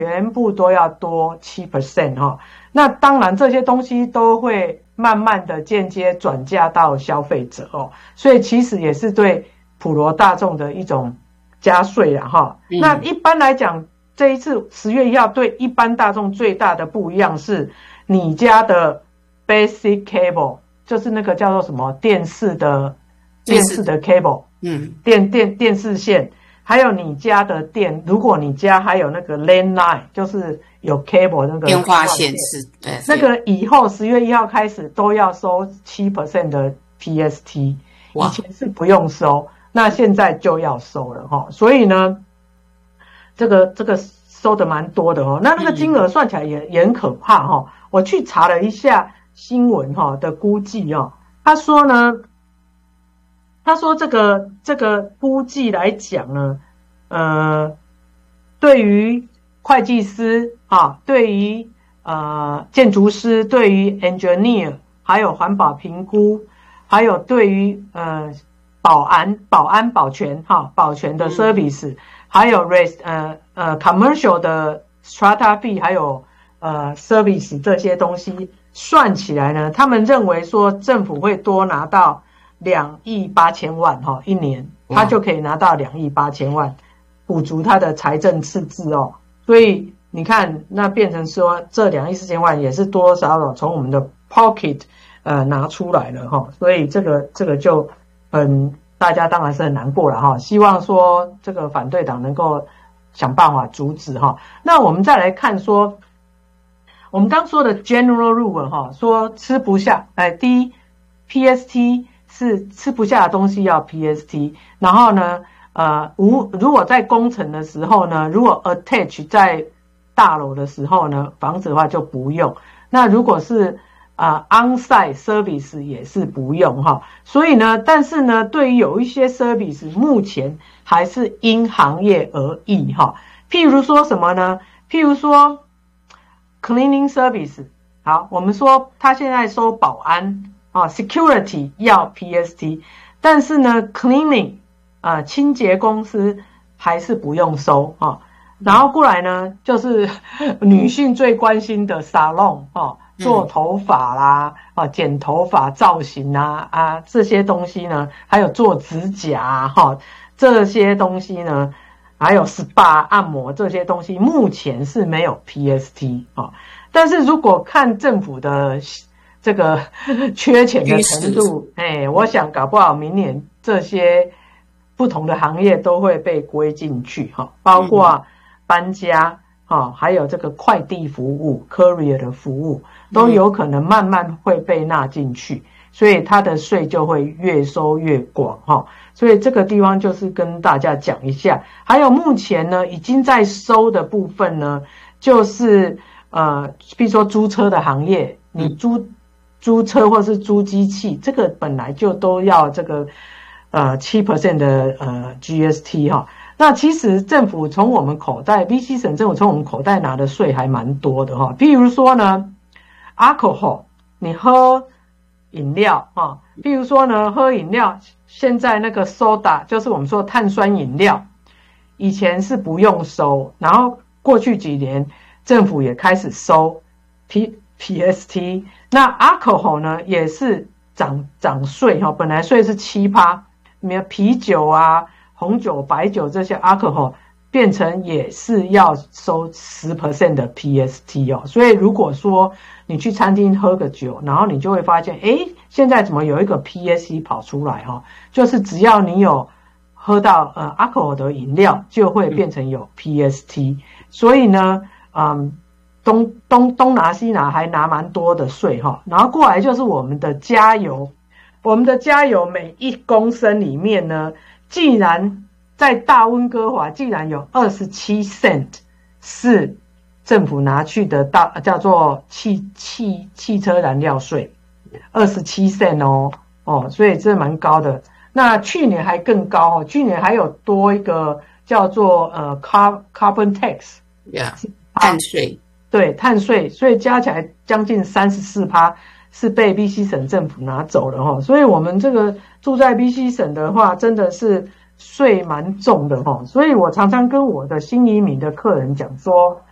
全部都要多 7% 哈。那当然这些东西都会慢慢的间接转嫁到消费者哦，所以其实也是对普罗大众的一种加税啦哈。那一般来讲，这一次10月1号对一般大众最大的不一样是，你家的 basic cable 就是那个叫做什么电视的 cable， 电视线，还有你家的电，如果你家还有那个 landline， 就是有 cable 那个电话线是，对， 那个以后10月1号开始都要收 7% 的 PST， 以前是不用收，那现在就要收了齁。所以呢，这个收的蛮多的齁。那个金额算起来也很可怕齁。我去查了一下新闻齁的估计齁，他说这个估计来讲呢，对于会计师啊，对于建筑师，对于 engineer， 还有环保评估，还有对于保全的 service， 还有commercial 的 strata fee， 还有service 这些东西算起来呢，他们认为说政府会多拿到2亿8千万哈，一年他就可以拿到2亿8千万，补足他的财政赤字哦。所以你看，那变成说这2亿4千万也是多多少少从我们的 pocket 拿出来了哈，所以这个就大家当然是很难过了哈。希望说这个反对党能够想办法阻止哈。那我们再来看说，我们刚说的 general rule 哈，说吃不下，第一 PST 是吃不下的东西要 PST， 然后呢如果在工程的时候呢，如果 attach 在大楼的时候呢，房子的话就不用。那如果是on-site service 也是不用哈。所以呢，但是呢，对于有一些 service 目前还是因行业而异哈。譬如说什么呢？譬如说 cleaning service， 好，我们说他现在收保安security 要 PST， 但是呢 cleaning清洁公司还是不用收啊。然后过来呢，就是女性最关心的 salon 做头发啦剪头发造型这些东西呢，还有做指甲这些东西呢，还有 SPA 按摩这些东西，目前是没有 PST 但是如果看政府的这个缺钱的程度，我想搞不好明年这些不同的行业都会被归进去包括搬家还有这个快递服务 courier 的服务都有可能慢慢会被纳进去，所以它的税就会越收越广所以这个地方就是跟大家讲一下。还有目前呢已经在收的部分呢，就是比如说租车的行业，你租车或是租机器，这个本来就都要这个7% 的GST 那其实政府从我们口袋 BC 省政府从我们口袋拿的税还蛮多的譬如说呢 alcohol， 你喝饮料譬如说呢喝饮料，现在那个 soda 就是我们说碳酸饮料，以前是不用收，然后过去几年政府也开始收 PST。 那 alcohol 呢也是涨税本来税是 7%， 啤酒红酒白酒这些 alcohol 变成也是要收 10% 的 PST 所以如果说你去餐厅喝个酒，然后你就会发现现在怎么有一个 PST 跑出来就是只要你有喝到alcohol 的饮料就会变成有 PST。 所以呢东拿西拿还拿蛮多的税然后过来就是我们的加油，每1公升里面呢，既然在大温哥华竟然有27 cent 是政府拿去的叫做汽车燃料税，27 cent 所以这蛮高的。那去年还更高去年还有多一个叫做carbon tax， 碳税， 对，碳税，所以加起来将近 34% 是被 BC 省政府拿走了所以我们这个住在 BC 省的话真的是税蛮重的所以我常常跟我的新移民的客人讲说，